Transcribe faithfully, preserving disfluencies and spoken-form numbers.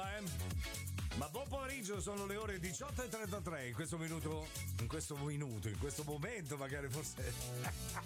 eh? Ma buon pomeriggio, sono le ore diciotto e trentatré. In questo minuto, in questo minuto, in questo momento, magari forse